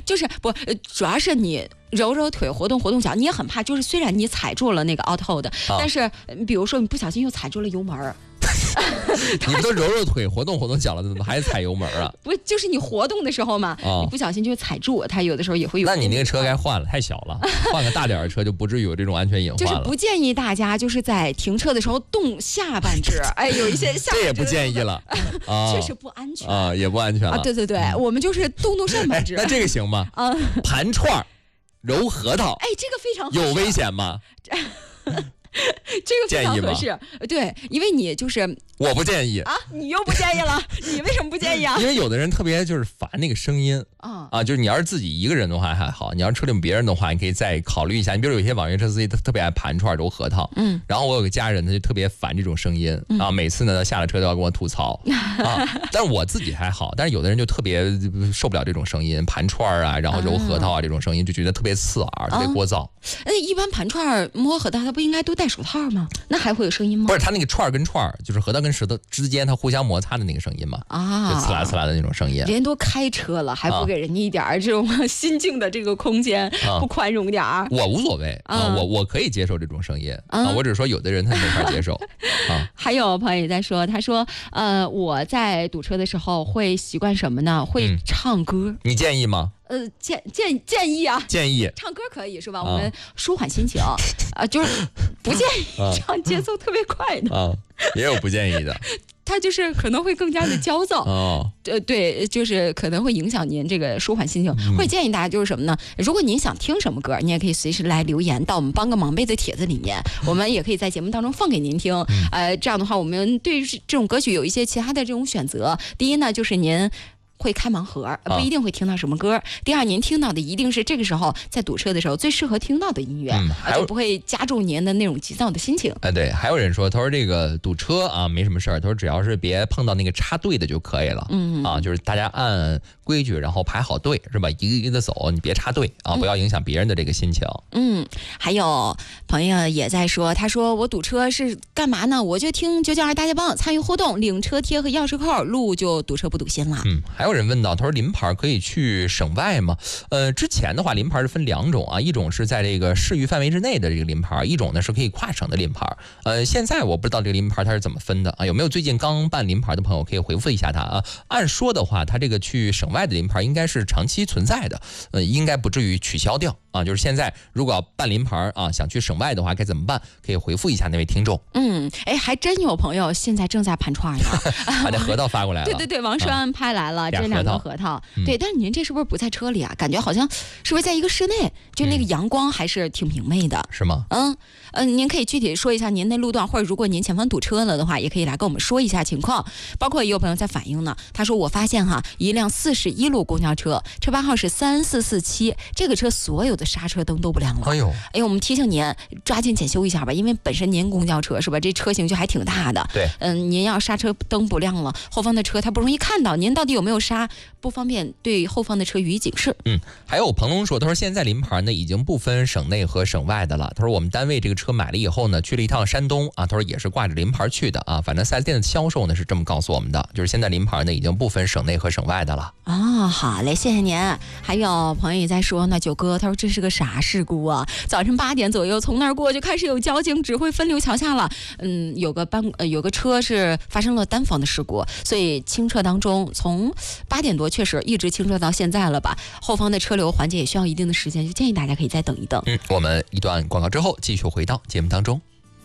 就是不，主要是你揉揉腿、活动活动脚，你也很怕。就是虽然你踩住了那个 auto 的，但是比如说你不小心又踩住了油门。 你不都揉揉腿、活动活动脚了，怎么还踩油门啊？ 不，就是你活动的时候嘛，你不小心就踩住，它有的时候也会有。 那你那个车该换了，太小了，换个大点的车就不至于有这种安全隐患了。 就是不建议大家就是在停车的时候动下半肢，有一些下半肢这也不建议了， 确实不安全啊，也不安全了。 对对对，我们就是动上半肢。 那这个行吗？盘串揉核桃， 这个非常好， 有危险吗？ 这个非常合适，对，因为你就是我不建议你又不建议了，你为什么不建议啊？ 因为有的人特别就是烦那个声音就是你要是自己一个人的话还好，你要是车里面别人的话，你可以再考虑一下。你比如有些网约车司机特别爱盘串揉核桃，然后我有个家人他就特别烦这种声音每次呢下了车都要跟我吐槽但是我自己还好，但是有的人就特别受不了这种声音，盘串然后揉核桃这种声音就觉得特别刺耳，特别聒噪。 一般盘串摸核桃，它不应该都戴手套吗？那还会有声音吗？ 不是，它那个串跟串就是核桃跟石头之间它互相摩擦的那个声音嘛就刺啦刺啦的那种声音。 人都开车了，还不给人家一点这种心境的这个空间，不宽容点我无所谓我可以接受这种声音我只是说有的人他没法接受还有朋友也在说，他说我在堵车的时候会习惯什么呢？会唱歌。 你建议吗？ 建议啊， 建议唱歌可以是吧？我们舒缓心情就是不建议唱节奏特别快的也有不建议的。 他就是可能会更加的焦躁对，就是可能会影响您这个舒缓心情。会建议大家就是什么呢？如果您想听什么歌，你也可以随时来留言到我们帮个忙呗的帖子里面，我们也可以在节目当中放给您听。这样的话，我们对这种歌曲有一些其他的这种选择。第一呢，就是您会开盲盒，不一定会听到什么歌。第二，您听到的一定是这个时候在堵车的时候最适合听到的音乐，就不会加重您的那种急躁的心情。 对，还有人说，他说这个堵车没什么事儿，他说只要是别碰到那个插队的就可以了。就是大家按规矩，然后排好队是吧？一个一个的走，你别插队不要影响别人的这个心情。 还有朋友也在说，他说我堵车是干嘛呢？我就听992大家帮参与互动，领车贴和钥匙扣，路就堵车不堵心了。 还有人问到，他说临牌可以去省外吗？之前的话临牌是分两种一种是在这个市域范围之内的这个临牌，一种呢是可以跨省的临牌。现在我不知道这个临牌它是怎么分的有没有最近刚办临牌的朋友可以回复一下他按说的话，他这个去省外的临牌应该是长期存在的，应该不至于取消掉就是现在如果要办临牌想去省外的话该怎么办？可以回复一下那位听众。 还真有朋友现在正在盘串呢把这核桃发过来了。 对，王栓拍来了这2个核桃。对，但是您这是不是不在车里感觉好像是不是在一个室内？就那个阳光还是挺明媚的， 是吗？ 您可以具体说一下您的路段，或者如果您前方堵车了的话，也可以来跟我们说一下情况。包括也有朋友在反映呢，他说我发现一辆41路公交车，车牌号是3447，这个车所有的刹车灯都不亮了。我们提醒您抓紧检修一下吧，因为本身您公交车是吧，这车型就还挺大的。 对， 您要刹车灯不亮了，后方的车它不容易看到您到底有没有刹，不方便对后方的车予以警示。 还有彭龙说，他说现在临牌呢已经不分省内和省外的了。他说我们单位这个车买了以后呢，去了一趟山东他说也是挂着临牌去的反正4S店的销售呢是这么告诉我们的，就是现在临牌呢已经不分省内和省外的了。 好嘞，谢谢您。还有朋友也在说呢，九哥他说这是个啥事故早晨8点左右从那儿过就开始有交警指挥分流桥下了。有个车是发生了单方的事故，所以清澈当中从8点多确实一直清澈到现在了吧，后方的车流缓解也需要一定的时间，就建议大家可以再等一等。 我们一段广告之后继续回到节目当中。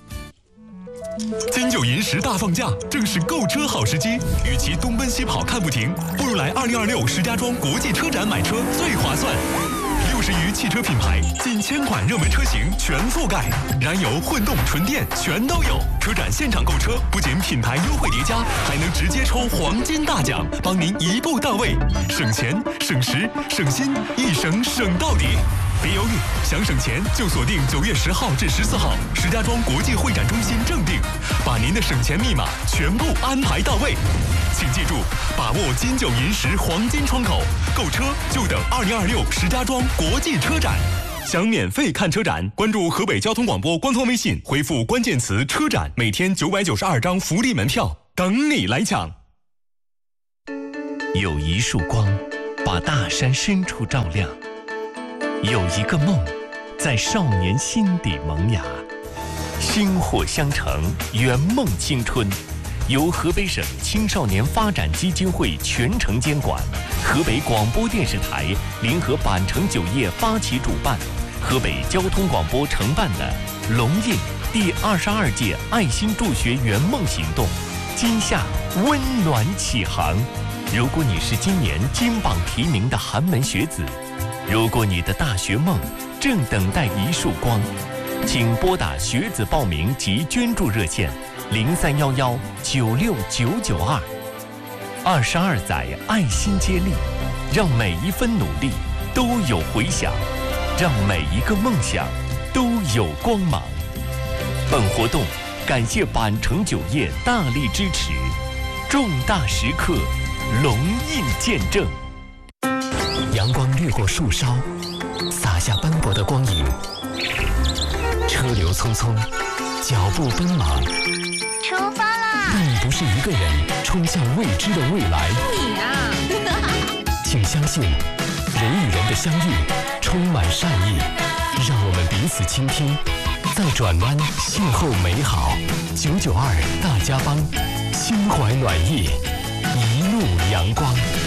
金九银10大放假，正是购车好时机。与其东奔西跑看不停，不如来2026石家庄国际车展买车最划算。60余汽车品牌，近1000款热门车型全覆盖，燃油、混动、纯电全都有。车展现场购车，不仅品牌优惠叠加，还能直接抽黄金大奖，帮您一步到位，省钱、省时、省心，一省省到底。别犹豫，想省钱就锁定9月10号至14号石家庄国际会展中心正定，把您的省钱密码全部安排到位。请记住，把握金九银10黄金窗口，购车就等2026石家庄国际车展。想免费看车展，关注河北交通广播官方微信，回复关键词车展，每天992张福利门票等你来抢。 有一束光把大山深处照亮。有一个梦，在少年心底萌芽。薪火相承，圆梦青春。由河北省青少年发展基金会全程监管，河北广播电视台联合板城酒业发起主办，河北交通广播承办的龙印第22届爱心助学圆梦行动，今夏温暖启航。如果你是今年金榜题名的寒门学子，如果你的大学梦正等待一束光，请拨打学子报名及捐助热线0311969992。22载爱心接力，让每一分努力都有回响，让每一个梦想都有光芒。本活动感谢板城酒业大力支持，重大时刻龙印见证。阳光掠过树梢，洒下斑驳的光影。车流匆匆，脚步奔忙。 出发啦！ 但你不是一个人冲向未知的未来。 你啊！ 请相信，人与人的相遇充满善意，让我们彼此倾听，在转弯邂逅美好。992大家帮，心怀暖意，一路阳光。